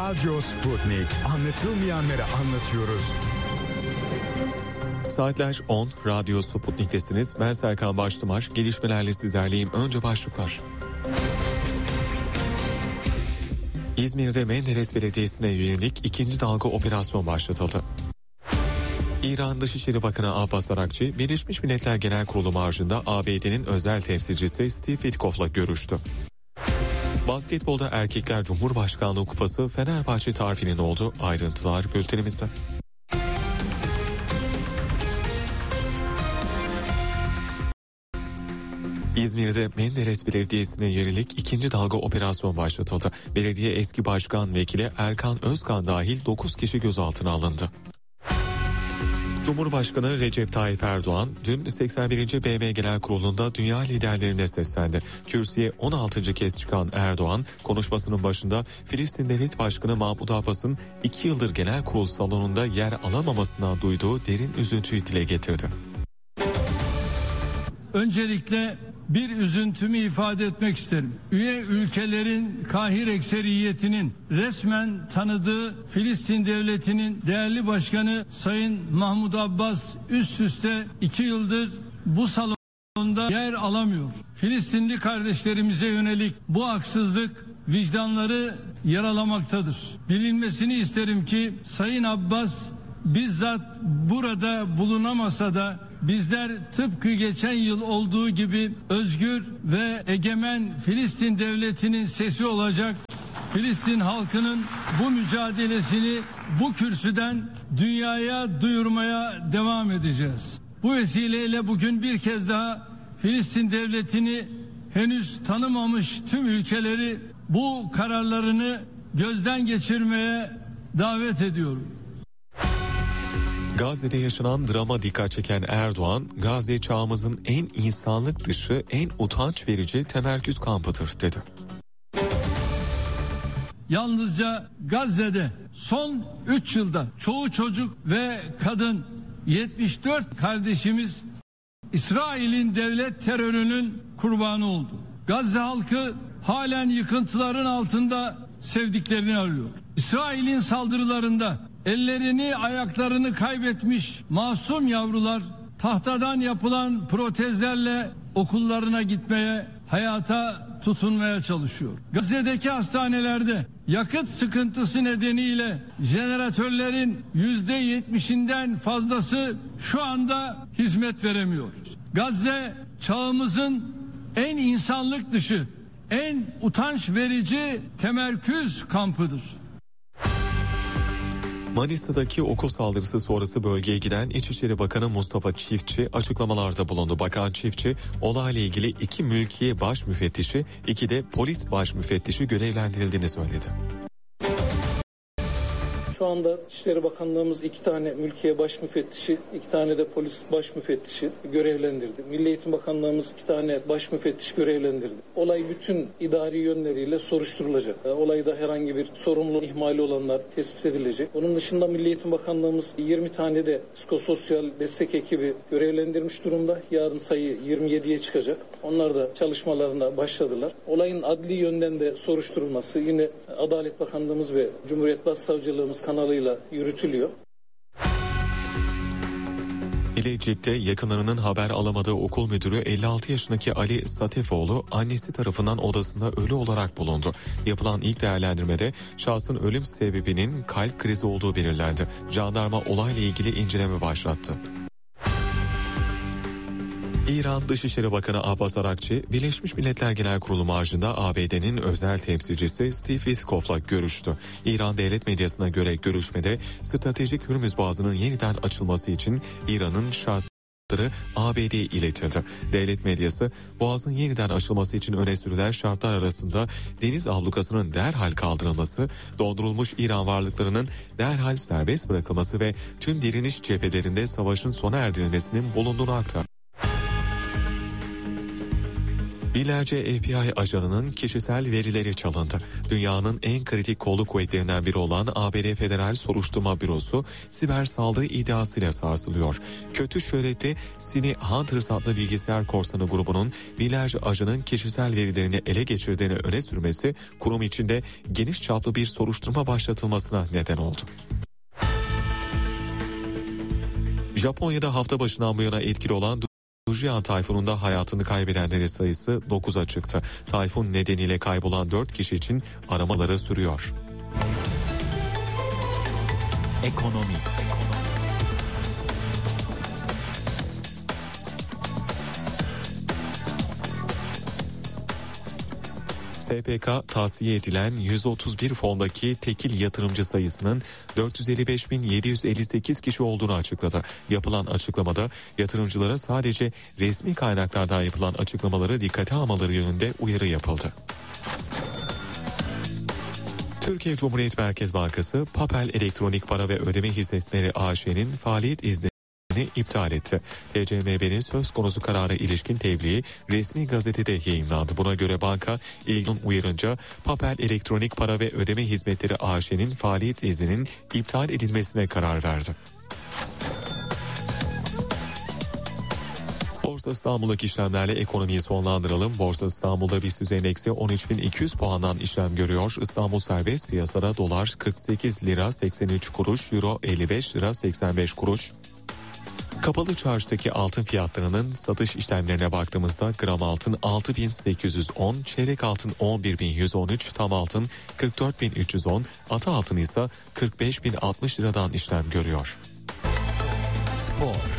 Radyo Sputnik. Anlatılmayanları anlatıyoruz. Saatler 10, Radyo Sputnik'tesiniz. Ben Serkan Baştımar. Gelişmelerle sizlerleyim. Önce başlıklar. İzmir'de Menderes Belediyesi'ne yönelik ikinci dalga operasyon başlatıldı. İran Dışişleri Bakanı Abbas Arakçı, Birleşmiş Milletler Genel Kurulu marjında ABD'nin özel temsilcisi Steve Witkoff'la görüştü. Basketbolda Erkekler Cumhurbaşkanlığı Kupası Fenerbahçe tarifinin oldu. Ayrıntılar bültenimizde. İzmir'de Menderes Belediyesi'ne yönelik ikinci dalga operasyon başlatıldı. Belediye eski başkan vekili Erkan Özkan dahil 9 kişi gözaltına alındı. Cumhurbaşkanı Recep Tayyip Erdoğan dün 81. BM Genel Kurulu'nda dünya liderlerine seslendi. Kürsüye 16. kez çıkan Erdoğan konuşmasının başında Filistin Devlet Başkanı Mahmut Abbas'ın 2 yıldır genel kurul salonunda yer alamamasından duyduğu derin üzüntüyü dile getirdi. Öncelikle bir üzüntümü ifade etmek isterim. Üye ülkelerin kahir ekseriyetinin resmen tanıdığı Filistin Devleti'nin değerli başkanı Sayın Mahmut Abbas üst üste 2 yıldır bu salonda yer alamıyor. Filistinli kardeşlerimize yönelik bu haksızlık vicdanları yaralamaktadır. Bilinmesini isterim ki Sayın Abbas bizzat burada bulunamasa da bizler tıpkı geçen yıl olduğu gibi özgür ve egemen Filistin devletinin sesi olacak, Filistin halkının bu mücadelesini bu kürsüden dünyaya duyurmaya devam edeceğiz. Bu vesileyle bugün bir kez daha Filistin devletini henüz tanımamış tüm ülkeleri bu kararlarını gözden geçirmeye davet ediyorum. Gazze'de yaşanan drama dikkat çeken Erdoğan, Gazze çağımızın en insanlık dışı, en utanç verici temerküz kampıdır dedi. Yalnızca Gazze'de son 3 yılda çoğu çocuk ve kadın 74 kardeşimiz İsrail'in devlet terörünün kurbanı oldu. Gazze halkı halen yıkıntıların altında sevdiklerini arıyor. İsrail'in saldırılarında ellerini ayaklarını kaybetmiş masum yavrular tahtadan yapılan protezlerle okullarına gitmeye, hayata tutunmaya çalışıyor. Gazze'deki hastanelerde yakıt sıkıntısı nedeniyle jeneratörlerin %70'inden fazlası şu anda hizmet veremiyor. Gazze çağımızın en insanlık dışı, en utanç verici temerküz kampıdır. Manisa'daki okul saldırısı sonrası bölgeye giden İçişleri Bakanı Mustafa Çiftçi açıklamalarda bulundu. Bakan Çiftçi olayla ilgili 2 mülkiye baş müfettişi, 2 de polis baş müfettişi görevlendirildiğini söyledi. Şu anda İçişleri Bakanlığımız 2 tane mülkiye baş müfettişi, 2 tane de polis baş müfettişi görevlendirdi. Milli Eğitim Bakanlığımız 2 tane baş müfettiş görevlendirdi. Olay bütün idari yönleriyle soruşturulacak. Olayda herhangi bir sorumlu ihmali olanlar tespit edilecek. Onun dışında Milli Eğitim Bakanlığımız 20 tane de psikososyal destek ekibi görevlendirmiş durumda. Yarın sayı 27'ye çıkacak. Onlar da çalışmalarına başladılar. Olayın adli yönden de soruşturulması yine Adalet Bakanlığımız ve Cumhuriyet Başsavcılığımız kanalıyla yürütülüyor. Bilecik'te yakınlarının haber alamadığı okul müdürü 56 yaşındaki Ali Satefoğlu annesi tarafından odasında ölü olarak bulundu. Yapılan ilk değerlendirmede şahsın ölüm sebebinin kalp krizi olduğu belirlendi. Jandarma olayla ilgili inceleme başlattı. İran Dışişleri Bakanı Abbas Arakçı, Birleşmiş Milletler Genel Kurulu marjında ABD'nin özel temsilcisi Steve Witkoff'la görüştü. İran devlet medyasına göre görüşmede stratejik Hürmüz Boğazı'nın yeniden açılması için İran'ın şartları ABD'ye iletildi. Devlet medyası, Boğaz'ın yeniden açılması için öne sürülen şartlar arasında deniz ablukasının derhal kaldırılması, dondurulmuş İran varlıklarının derhal serbest bırakılması ve tüm direniş cephelerinde savaşın sona erdirilmesinin bulunduğunu aktardı. Binlerce FBI ajanının kişisel verileri çalındı. Dünyanın en kritik kolluk kuvvetlerinden biri olan ABD Federal Soruşturma Bürosu siber saldırı iddiasıyla sarsılıyor. Kötü şöhreti Sini Hunters adlı bilgisayar korsanı grubunun binlerce ajanın kişisel verilerini ele geçirdiğini öne sürmesi kurum içinde geniş çaplı bir soruşturma başlatılmasına neden oldu. Japonya'da hafta başından bu yana etkili olan Dujian tayfununda hayatını kaybedenlerin sayısı 9'a çıktı. Tayfun nedeniyle kaybolan 4 kişi için aramaları sürüyor. Ekonomi. SPK tavsiye edilen 131 fondaki tekil yatırımcı sayısının 455.758 kişi olduğunu açıkladı. Yapılan açıklamada yatırımcılara sadece resmi kaynaklardan yapılan açıklamaları dikkate almaları yönünde uyarı yapıldı. Türkiye Cumhuriyet Merkez Bankası, Papel Elektronik Para ve Ödeme Hizmetleri AŞ'nin faaliyet izni iptal etti. TCMB'nin söz konusu karara ilişkin tebliği resmi gazetede yayımlandı. Buna göre banka ilgin uyarınca Papel Elektronik Para ve Ödeme Hizmetleri AŞ'nin faaliyet izninin iptal edilmesine karar verdi. Borsa İstanbul'daki işlemlerle ekonomiyi sonlandıralım. Borsa İstanbul'da BIST endeksi 13.200 puandan işlem görüyor. İstanbul serbest piyasada dolar 48 lira 83 kuruş, euro 55 lira 85 kuruş. Kapalı çarşıdaki altın fiyatlarının satış işlemlerine baktığımızda gram altın 6.810, çeyrek altın 11.113, tam altın 44.310, ata altın ise 45.060 liradan işlem görüyor. Spor.